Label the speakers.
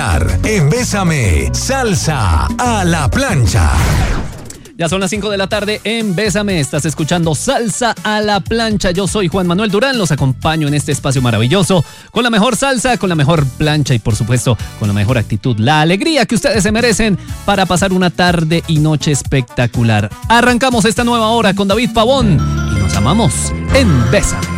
Speaker 1: En Bésame, salsa a la plancha.
Speaker 2: Ya son las 5 de la tarde en Bésame. Estás escuchando Salsa a la Plancha. Yo soy Juan Manuel Durán. Los acompaño en este espacio maravilloso con la mejor salsa, con la mejor plancha y por supuesto con la mejor actitud. La alegría que ustedes se merecen para pasar una tarde y noche espectacular. Arrancamos esta nueva hora con David Pavón y nos amamos en Bésame.